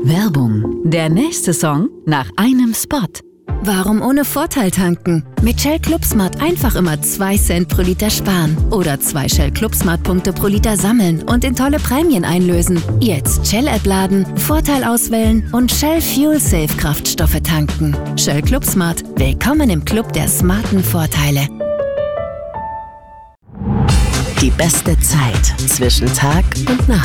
Werbung. Der nächste Song nach einem Spot. Warum ohne Vorteil tanken? Mit Shell Club Smart einfach immer 2 Cent pro Liter sparen. Oder 2 Shell Club Smart Punkte pro Liter sammeln und in tolle Prämien einlösen. Jetzt Shell App laden, Vorteil auswählen und Shell Fuel Safe Kraftstoffe tanken. Shell Club Smart. Willkommen im Club der smarten Vorteile. Die beste Zeit zwischen Tag und Nacht.